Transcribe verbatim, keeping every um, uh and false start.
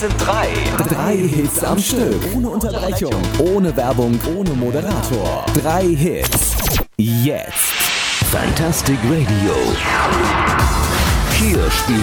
sind drei. Drei Hits am Stück. Ohne Unterbrechung. Ohne Werbung. Ohne Moderator. Drei Hits. Jetzt. Fantastic Radio. Hier spielt